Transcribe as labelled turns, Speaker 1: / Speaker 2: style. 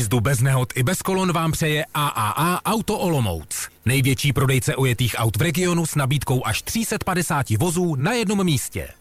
Speaker 1: Jízdu bez nehod i bez kolon vám přeje AAA Auto Olomouc. Největší prodejce ojetých aut v regionu s nabídkou až 350 vozů na jednom místě.